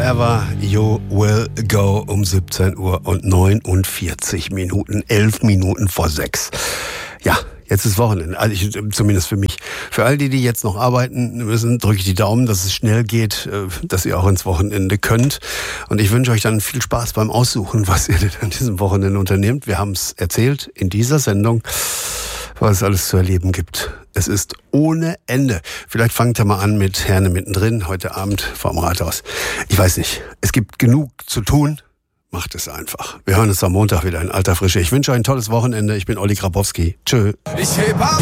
Wherever You Will Go um 17 Uhr und 49 Minuten, 11 Minuten vor 6. Ja, jetzt ist Wochenende, also zumindest für mich. Für all die jetzt noch arbeiten müssen, drücke ich die Daumen, dass es schnell geht, dass ihr auch ins Wochenende könnt. Und ich wünsche euch dann viel Spaß beim Aussuchen, was ihr denn an diesem Wochenende unternehmt. Wir haben es erzählt in dieser Sendung, was es alles zu erleben gibt. Es ist ohne Ende. Vielleicht fangt ihr mal an mit Herne mittendrin, heute Abend vorm Rathaus. Ich weiß nicht, es gibt genug zu tun. Macht es einfach. Wir hören uns am Montag wieder in alter Frische. Ich wünsche euch ein tolles Wochenende. Ich bin Olli Grabowski. Tschö.